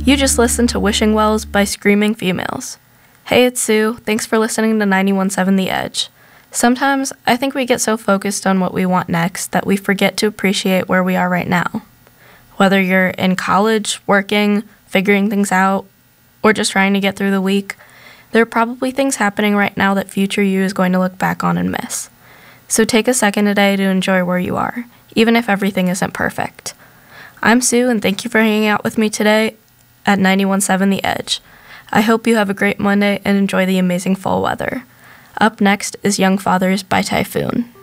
You just listened to Wishing Wells by Screaming Females. Hey, it's Sue. Thanks for listening to 91.7 The Edge. Sometimes I think we get so focused on what we want next that we forget to appreciate where we are right now. Whether you're in college, working, figuring things out, or just trying to get through the week, there are probably things happening right now that future you is going to look back on and miss. So take a second today to enjoy where you are, even if everything isn't perfect. I'm Sue, and thank you for hanging out with me today at 91.7 The Edge. I hope you have a great Monday and enjoy the amazing fall weather. Up next is Young Fathers by Typhoon.